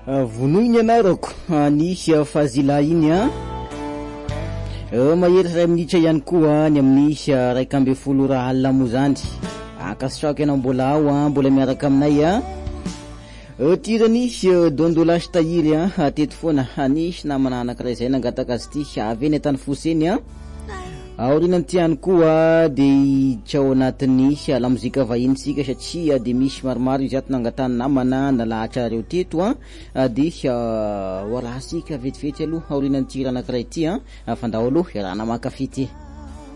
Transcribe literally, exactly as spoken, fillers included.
vonoigny anarako nisy fazila iny a mahery ray minitra ihany koa ny amin'isy raika amby folo raha alina mo zany akasitrako ianao mbola ao a mbola miaraka aminay a tiranisy dondolasy tahiry a teto foana anisy namana anankiray zay nangataka azy ty avy eny tany foseny a aorinan tiany koa de tsao anatin'ny la mozika vahiny sika satria de misy maromaro izy ato nangatany namana nalahatra reo teto a de wala sika vetivety aloha aorinan tira anankiray ty a fandao aloha irana makafity